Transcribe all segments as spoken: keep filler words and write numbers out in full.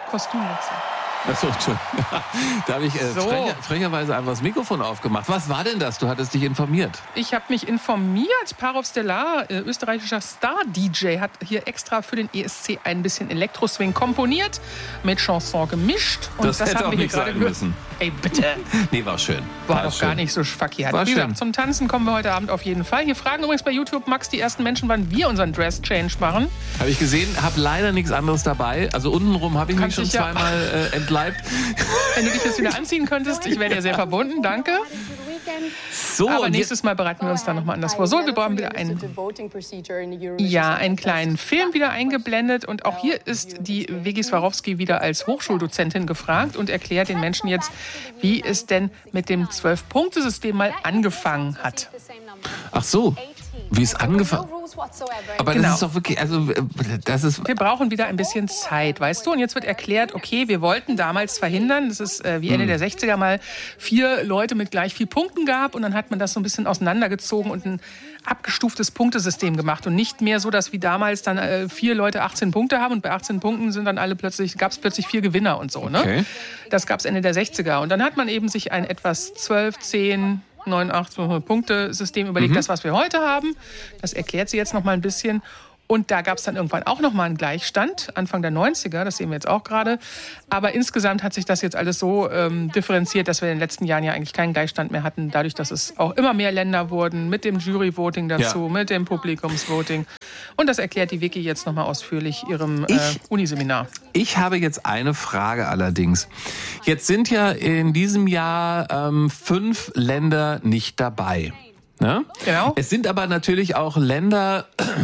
Kostümwechsel. Achso, Entschuldigung. Da habe ich äh, So. frecher, frecherweise einfach das Mikrofon aufgemacht. Was war denn das? Du hattest dich informiert. Ich habe mich informiert. Parov Stellar, äh, österreichischer Star-D J, hat hier extra für den E S C ein bisschen Elektroswing komponiert, mit Chanson gemischt. Und Das das hätte haben auch wir hier nicht gerade sein gehört. müssen. Ey, bitte. Nee, war schön. War War doch schön. gar nicht so verkehrt. War Wie schön. gesagt, zum Tanzen kommen wir heute Abend auf jeden Fall. Hier fragen übrigens bei YouTube, Max, die ersten Menschen, wann wir unseren Dress-Change machen. Habe ich gesehen, habe leider nichts anderes dabei. Also untenrum habe ich mich Kannst schon dich ja- zweimal äh, entleibt. Wenn du dich jetzt wieder anziehen könntest, ich wäre dir sehr verbunden. Danke. So, Aber und nächstes Mal bereiten wir uns dann nochmal anders vor. So, wir brauchen wieder einen, ja, einen kleinen Film wieder eingeblendet. Und auch hier ist die Vigi Swarovski wieder als Hochschuldozentin gefragt und erklärt den Menschen jetzt, wie es denn mit dem Zwölf-Punkte-System mal angefangen hat. ach so, wie es angefangen. Aber Genau. das ist doch wirklich, also äh, das ist. Wir brauchen wieder ein bisschen Zeit, weißt du? Und jetzt wird erklärt, okay, wir wollten damals verhindern, dass es äh, wie Ende der sechziger mal vier Leute mit gleich vier Punkten gab. Und dann hat man das so ein bisschen auseinandergezogen und ein abgestuftes Punktesystem gemacht. Und nicht mehr so, dass wie damals dann äh, vier Leute achtzehn Punkte haben und bei achtzehn Punkten sind dann alle plötzlich, gab es plötzlich vier Gewinner und so. Ne? Okay. Das gab es Ende der sechziger. Und dann hat man eben sich ein etwas zwölf, zehn, neun, acht Punkte-System überlegt, das, was wir heute haben. Das erklärt sie jetzt noch mal ein bisschen. Und da gab es dann irgendwann auch noch mal einen Gleichstand, Anfang der neunziger, das sehen wir jetzt auch gerade. Aber insgesamt hat sich das jetzt alles so ähm, differenziert, dass wir in den letzten Jahren ja eigentlich keinen Gleichstand mehr hatten, dadurch, dass es auch immer mehr Länder wurden, mit dem Jury-Voting dazu, Ja. mit dem Publikums-Voting. Und das erklärt die Vicky jetzt noch mal ausführlich ihrem äh, Ich- Uniseminar. Ich habe jetzt eine Frage allerdings. Jetzt sind ja in diesem Jahr ähm, fünf Länder nicht dabei. Ne? Genau. Es sind aber natürlich auch Länder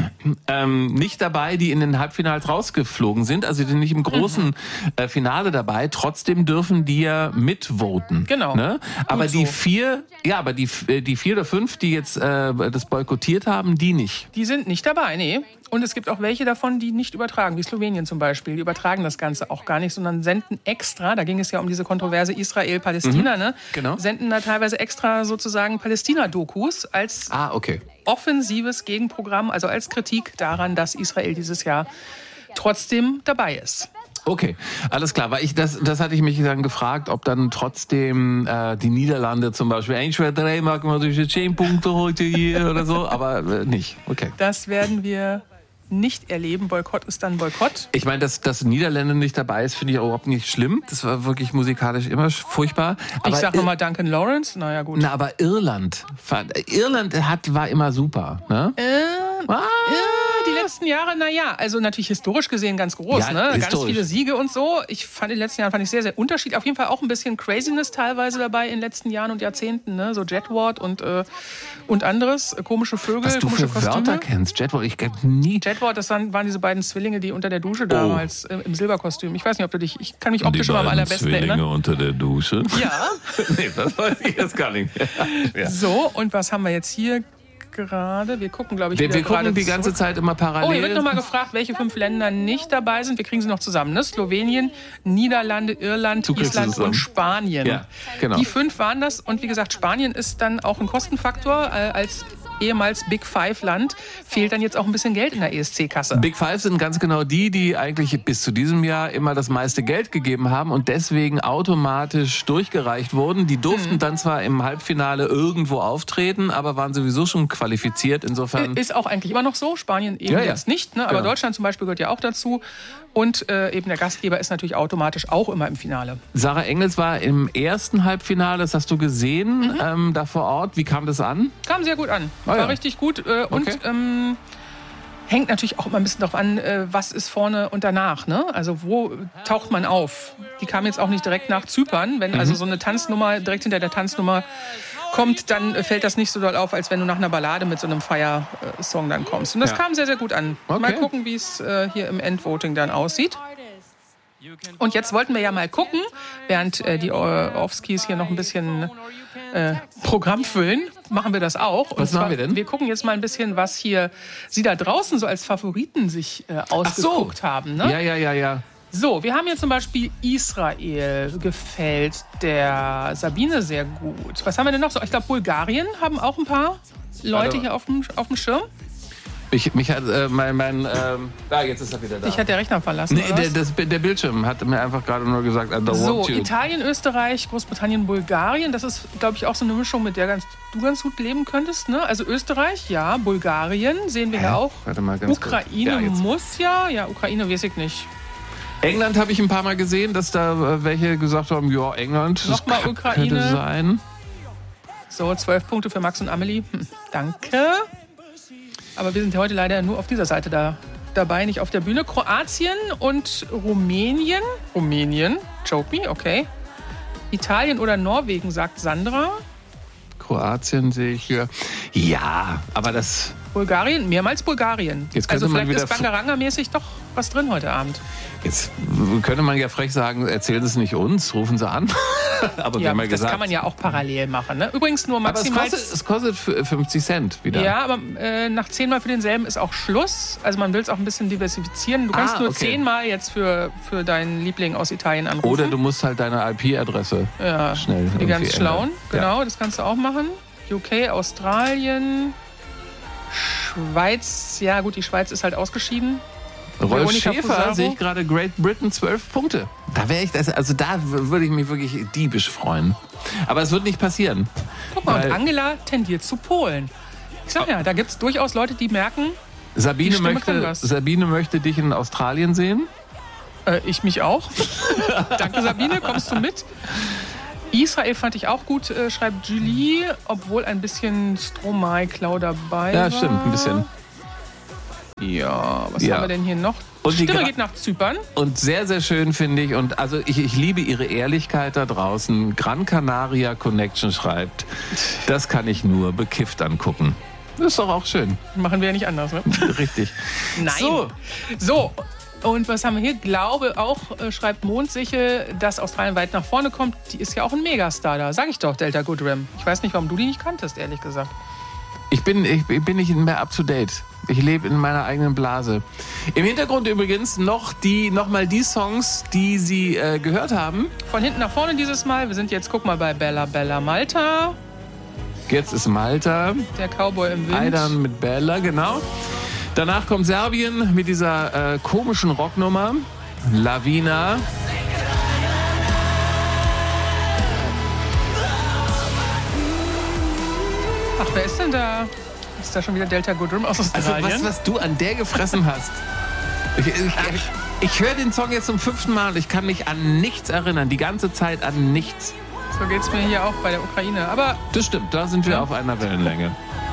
ähm, nicht dabei, die in den Halbfinals rausgeflogen sind, also die nicht im großen Mhm. äh, Finale dabei. Trotzdem dürfen die ja mitvoten. Genau. Ne? Aber Gut die so. vier, ja, aber die, äh, die vier oder fünf, die jetzt äh, das boykottiert haben, die nicht. Die sind nicht dabei, nee. Und es gibt auch welche davon, die nicht übertragen, wie Slowenien zum Beispiel. Die übertragen das Ganze auch gar nicht, sondern senden extra, da ging es ja um diese Kontroverse Israel-Palästina, ne? genau. Senden da teilweise extra sozusagen Palästina-Dokus als Ah, okay. offensives Gegenprogramm, also als Kritik daran, dass Israel dieses Jahr trotzdem dabei ist. Okay, alles klar. Weil ich das, das hatte ich mich dann gefragt, ob dann trotzdem äh, die Niederlande zum Beispiel eins, zwei, drei machen wir durch zehn Punkte heute hier oder so, aber äh, nicht. Okay. Das werden wir nicht erleben. Boykott ist dann Boykott. Ich meine, dass, dass Niederländer nicht dabei ist, finde ich auch überhaupt nicht schlimm. Das war wirklich musikalisch immer furchtbar. Aber Ich sag Ir- nochmal Duncan Lawrence. Naja, gut. Na, aber Irland, fand- Irland hat, war immer super. Ne? Äh, Ah, Ja, die letzten Jahre, naja, also natürlich historisch gesehen ganz groß, Ja, ne? Ganz historisch. viele Siege und so. Ich fand in den letzten Jahren fand ich sehr, sehr unterschiedlich. Auf jeden Fall auch ein bisschen Craziness teilweise dabei in den letzten Jahren und Jahrzehnten, ne? So Jetward und, äh, und anderes, äh, komische Vögel, was du komische für Wörter Kostüme. kennst. Jetward, ich kenne nie. Jetward, das waren, waren diese beiden Zwillinge, die unter der Dusche damals äh, im Silberkostüm. Ich weiß nicht, ob du dich, ich kann mich optisch immer am allerbesten erinnern. unter der Dusche. Ja. Nee, das weiß ich jetzt gar nicht. Ja. So, und was haben wir jetzt hier gerade? Wir gucken, glaube ich, Wir, wieder wir gucken gerade die ganze zurück. Zeit immer parallel. Oh, hier wird nochmal gefragt, welche fünf Länder nicht dabei sind. Wir kriegen sie noch zusammen. Ne? Slowenien, Niederlande, Irland, Du kriegst sie Island zusammen. und Spanien. Ja, genau. Die fünf waren das. Und wie gesagt, Spanien ist dann auch ein Kostenfaktor. Äh, als ehemals Big Five-Land fehlt dann jetzt auch ein bisschen Geld in der E S C-Kasse. Big Five sind ganz genau die, die eigentlich bis zu diesem Jahr immer das meiste Geld gegeben haben und deswegen automatisch durchgereicht wurden. Die durften Mhm. dann zwar im Halbfinale irgendwo auftreten, aber waren sowieso schon qualifiziert. Insofern. Ist auch eigentlich immer noch so. Spanien eben Ja, ja. jetzt nicht. Ne? Aber Genau. Deutschland zum Beispiel gehört ja auch dazu. Und äh, eben der Gastgeber ist natürlich automatisch auch immer im Finale. Sarah Engels war im ersten Halbfinale, das hast du gesehen, Mhm. ähm, da vor Ort. Wie kam das an? Kam sehr gut an. Ah, War ja. richtig gut. Äh, und Okay. ähm, hängt natürlich auch immer ein bisschen darauf an, äh, was ist vorne und danach. Ne? Also wo taucht man auf? Die kam jetzt auch nicht direkt nach Zypern. Wenn Mhm. also so eine Tanznummer direkt hinter der Tanznummer kommt, dann äh, fällt das nicht so doll auf, als wenn du nach einer Ballade mit so einem Fire-Song dann kommst. Und das Ja. kam sehr, sehr gut an. Okay. Mal gucken, wie es äh, hier im Endvoting dann aussieht. Und jetzt wollten wir ja mal gucken, während äh, die äh, Offskis hier noch ein bisschen äh, Programm füllen, machen wir das auch. Und Was machen zwar, wir denn? Wir gucken jetzt mal ein bisschen, was hier sie da draußen so als Favoriten sich äh, ausgeguckt haben. Ne? Ja, ja, ja, ja. So, wir haben hier zum Beispiel Israel, gefällt der Sabine sehr gut. Was haben wir denn noch so? Ich glaube, Bulgarien haben auch ein paar Leute Warte. hier auf dem, auf dem Schirm. Ich, mich hat äh, mein, mein ähm, ah, jetzt ist er wieder da. Ich hatte der Rechner verlassen. Nee, oder der, was? das, der Bildschirm hat mir einfach gerade nur gesagt, I don't So, want you. Italien, Österreich, Großbritannien, Bulgarien. Das ist, glaube ich, auch so eine Mischung, mit der ganz, du ganz gut leben könntest. Ne? Also Österreich, ja. Bulgarien sehen wir Hä? ja auch. Warte mal ganz Ukraine kurz. Ja, jetzt. muss ja. Ja, Ukraine weiß ich nicht. England habe ich ein paar Mal gesehen, dass da äh, welche gesagt haben, ja, England, das Nochmal k- Ukraine. könnte sein. So, zwölf Punkte für Max und Amelie. Hm, danke. Aber wir sind heute leider nur auf dieser Seite da dabei, nicht auf der Bühne. Kroatien und Rumänien. Rumänien, choke me, okay. Italien oder Norwegen, sagt Sandra. Kroatien sehe ich hier. Ja, aber das... Bulgarien, mehrmals Bulgarien. Jetzt könnte also man vielleicht wieder ist Bangaranga-mäßig doch was drin heute Abend. Jetzt könnte man ja frech sagen, erzählen Sie es nicht uns, rufen Sie an. Aber wir Ja, haben ja das gesagt. kann man ja auch parallel machen. Ne? Übrigens nur aber es maximal... kostet, es kostet f- fünfzig Cent wieder. Ja, aber äh, nach zehnmal für denselben ist auch Schluss. Also man will es auch ein bisschen diversifizieren. Du kannst Ah, nur okay. zehnmal jetzt für, für deinen Liebling aus Italien anrufen. Oder du musst halt deine I P-Adresse ja, schnell die ganz irgendwie schlauen. ändern. Genau, das kannst du auch machen. U K, Australien, Schweiz. Ja gut, die Schweiz ist halt ausgeschieden. Rolf Veronika Schäfer Fusaro. sehe ich gerade, Great Britain zwölf Punkte. Da wäre ich, das, also da w- würde ich mich wirklich diebisch freuen. Aber es wird nicht passieren. Guck mal, Weil- und Angela tendiert zu Polen. Ich sag ja, da gibt es durchaus Leute, die merken, Sabine Die Stimme kann möchte, was. Sabine möchte dich in Australien sehen. äh, ich mich auch. Danke Sabine, kommst du mit? Israel fand ich auch gut, äh, schreibt Julie, obwohl ein bisschen Stromae-Klau dabei war. Ja, stimmt, ein bisschen. Ja, was Ja. haben wir denn hier noch? Und die Stimme Gra- geht nach Zypern. Und sehr, sehr schön finde ich, und also ich, ich liebe ihre Ehrlichkeit da draußen. Gran Canaria Connection schreibt, das kann ich nur bekifft angucken. Das ist doch auch schön. Machen wir ja nicht anders, ne? Richtig. Nein. So. So, und was haben wir hier? Glaube auch, äh, schreibt Mondsichel, dass Australien weit nach vorne kommt. Die ist ja auch ein Megastar da. Sag ich doch, Delta Goodrem. Ich weiß nicht, warum du die nicht kanntest, ehrlich gesagt. Ich bin, ich bin nicht mehr up to date. Ich lebe in meiner eigenen Blase. Im Hintergrund übrigens noch, die, noch mal die Songs, die Sie äh, gehört haben. Von hinten nach vorne dieses Mal. Wir sind jetzt, guck mal, bei Bella Bella Malta. Jetzt ist Malta. Der Cowboy im Wind. Aidan mit Bella, genau. Danach kommt Serbien mit dieser äh, komischen Rocknummer. Lavina. Ach, wer ist denn da? Ist da schon wieder Delta Goodrem aus Also Australien? was, was du an der gefressen hast. Ich, ich, ich, ich höre den Song jetzt zum fünften Mal und ich kann mich an nichts erinnern. Die ganze Zeit an nichts. So geht's mir hier auch bei der Ukraine. Aber Das stimmt, da sind wir auf einer Wellenlänge.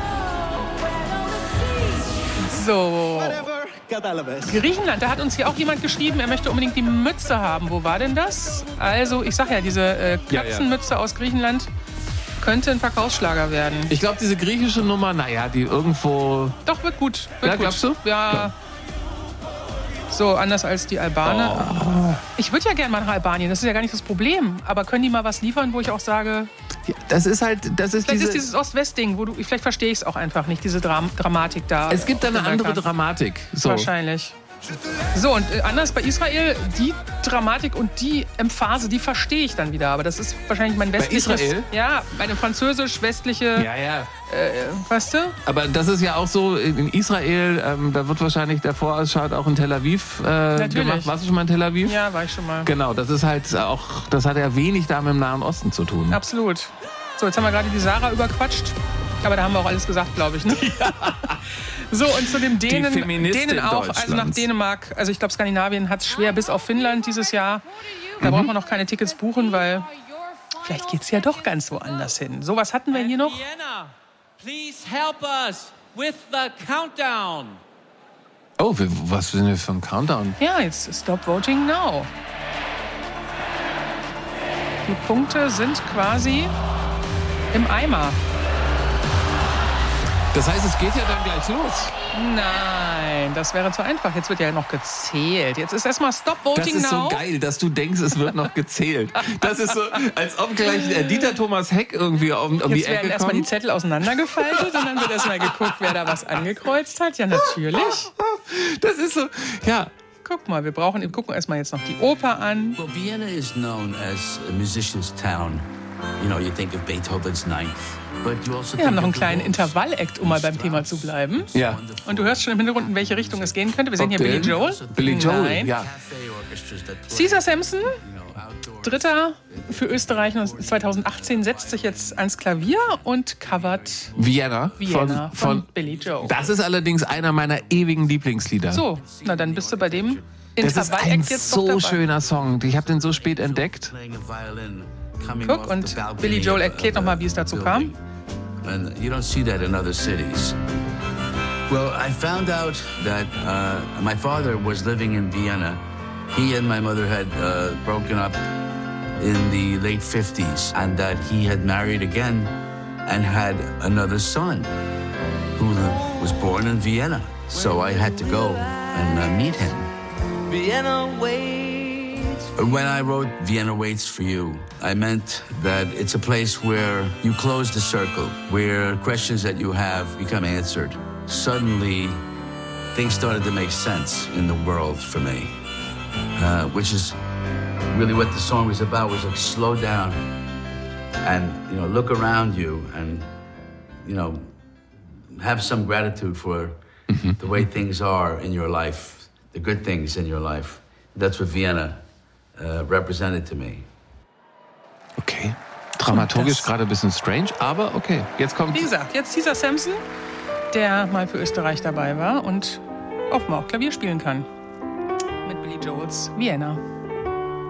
so. Griechenland, da hat uns hier auch jemand geschrieben, er möchte unbedingt die Mütze haben. Wo war denn das? Also, ich sag ja, diese äh, Ja, ja. Katzenmütze aus Griechenland könnte ein Verkaufsschlager werden. Ich glaube, diese griechische Nummer, naja, die irgendwo... Doch, wird gut. Wird Ja, gut. glaubst du? Ja. Ja. So, anders als die Albaner. Oh. Ich würde ja gerne mal nach Albanien, das ist ja gar nicht das Problem. Aber können die mal was liefern, wo ich auch sage, Ja, das ist halt, das ist vielleicht diese... ist dieses Ost-West-Ding, wo du, vielleicht verstehe ich es auch einfach nicht, diese Dram Dramatik da. es gibt da auf eine dem andere Balkan. Dramatik. So. Wahrscheinlich. So, und äh, anders bei Israel, die Dramatik und die Emphase, die verstehe ich dann wieder. Aber das ist wahrscheinlich mein westliches... Israel? Ja, meine französisch-westliche, Ja, ja. weißt du? Aber das ist ja auch so, in Israel, ähm, da wird wahrscheinlich der Vorausschau auch in Tel Aviv äh, Natürlich. gemacht. Warst du schon mal in Tel Aviv? Ja, war ich schon mal. Genau, das ist halt auch, das hat ja wenig da mit dem Nahen Osten zu tun. Absolut. So, jetzt haben wir gerade die Sarah überquatscht. Aber da haben wir auch alles gesagt, glaube ich. Ne? So, und zu dem Dänen, Feministin Dänen auch, also nach Deutschlands. Dänemark. Also ich glaube, Skandinavien hat es schwer, bis auf Finnland dieses Jahr. Da braucht man noch keine Tickets buchen, weil vielleicht geht es ja doch ganz woanders hin. So, was hatten wir hier noch? Vienna, please help us with the countdown. Oh, wir, was sind wir für ein Countdown? Ja, jetzt Stop Voting Now. Die Punkte sind quasi im Eimer. Das heißt, es geht ja dann gleich los. Nein, das wäre zu einfach. Jetzt wird ja noch gezählt. Jetzt ist erstmal Stop Voting Das ist Now. so geil, dass du denkst, es wird noch gezählt. Das ist so, als ob gleich der Dieter Thomas Heck irgendwie um, um die Jetzt werden Ecke erstmal die kommt. Zettel auseinandergefaltet und dann wird erstmal geguckt, wer da was angekreuzt hat. Ja, natürlich. Das ist so, ja. Guck mal, wir brauchen, wir gucken erstmal jetzt noch die Oper an. Well, Vienna is known as a musician's town. you know, you think of Beethoven's Ninth. Wir haben noch einen kleinen Intervall-Act, um mal beim Thema zu bleiben. Ja. Und du hörst schon im Hintergrund, in welche Richtung es gehen könnte. Wir sehen hier Billy Joel. Billy Joel, Nein. ja. Caesar Sampson, Dritter für Österreich zweitausendachtzehn, setzt sich jetzt ans Klavier und covert Vienna, Vienna von, von, von Billy Joel. Das ist allerdings einer meiner ewigen Lieblingslieder. So, na dann bist du bei dem Das ist ein Intervall-Act jetzt doch so dabei. schöner Song. Ich habe den so spät entdeckt. Guck, und Billy Joel erklärt nochmal, wie es dazu kam. And you don't see that in other cities. Well, I found out that uh, my father was living in Vienna. He and my mother had uh, broken up in the late fifties, and that he had married again and had another son who was born in Vienna. So I had to go and uh, meet him. Vienna waits. When I wrote Vienna Waits for You, I meant that it's a place where you close the circle, where questions that you have become answered. Suddenly, things started to make sense in the world for me, uh, which is really what the song was about, was like slow down and, you know, look around you and, you know, have some gratitude for mm-hmm. the way things are in your life, the good things in your life. That's what Vienna uh, represented to me. Okay. Dramaturgisch gerade ein bisschen strange, aber okay. Jetzt kommt. Wie gesagt, jetzt Caesar Sampson, der mal für Österreich dabei war und offenbar auch Klavier spielen kann. Mit Billy Joels Vienna.